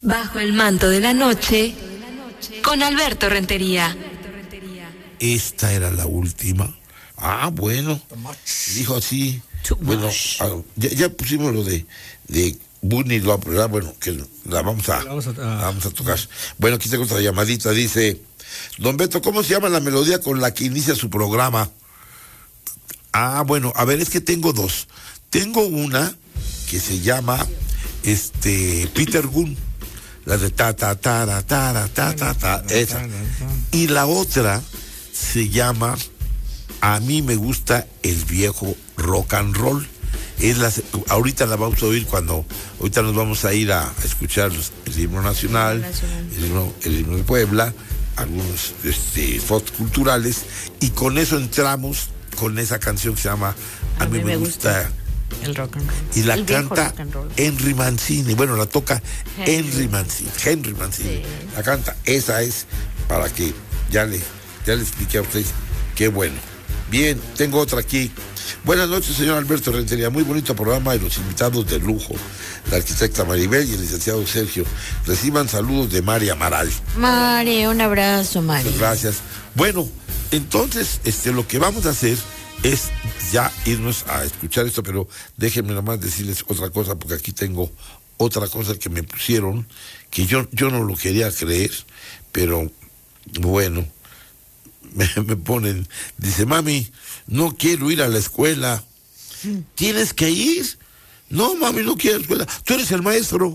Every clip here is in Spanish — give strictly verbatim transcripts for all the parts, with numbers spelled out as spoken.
Bajo el manto de la noche, con Alberto Rentería. Esta era la última. Ah, bueno. Dijo así. Bueno, ah, ya, ya pusimos lo de, de Bunny Love, ¿verdad? Bueno, que la vamos a, vamos a, la vamos a tocar. Bueno, aquí tengo otra llamadita. Dice, don Beto, ¿cómo se llama la melodía con la que inicia su programa? Ah, bueno, a ver, es que tengo dos. Tengo una que se llama este Peter Gunn, la de ta ta ta ta ta ta ta ta, esa. Y la otra se llama A mí me gusta el viejo rock and roll. Es la, ahorita la vamos a oír cuando, ahorita nos vamos a ir a escuchar el himno nacional, el himno, el himno de Puebla, algunos este, fotos culturales, y con eso entramos con esa canción que se llama A, a mí, mí me gusta, gusta el rock and roll. Y la el canta Henry Mancini. Bueno, la toca Henry, Henry Mancini. Henry Mancini. Sí. La canta. Esa es para que ya le, ya le expliqué a ustedes. Qué bueno. Bien, tengo otra aquí. Buenas noches, señor Alberto Rentería. Muy bonito programa y los invitados de lujo. La arquitecta Maribel y el licenciado Sergio. Reciban saludos de Mari Amaral. Mari, un abrazo, Mari. Muchas gracias. Bueno, entonces, este, lo que vamos a hacer es ya irnos a escuchar esto, pero déjenme nomás decirles otra cosa, porque aquí tengo otra cosa que me pusieron, que yo, yo no lo quería creer, pero bueno, me, me ponen, dice, mami, no quiero ir a la escuela. ¿Tienes que ir? No, mami, no quiero ir a la escuela. Tú eres el maestro.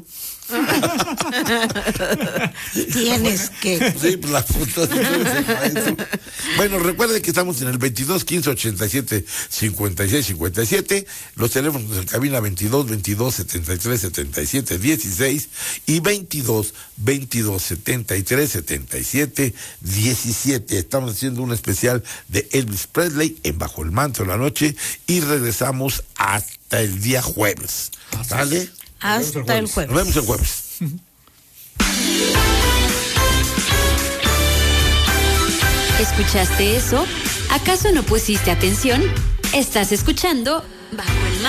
Tienes que. Sí, pues la foto de Bueno, recuerden que estamos en el veintidós, quince, ochenta y siete, cincuenta y seis, cincuenta y siete. Los teléfonos en cabina veintidós, veintidós, setenta y tres, setenta y siete, dieciséis y veintidós, veintidós, setenta y tres, setenta y siete, diecisiete. Estamos haciendo un especial de Elvis Presley en Bajo el Manto de la Noche y regresamos hasta el día jueves. ¿Sale? Hasta el jueves. Nos vemos el jueves. ¿Escuchaste eso? ¿Acaso no pusiste atención? Estás escuchando Bajo el Manto.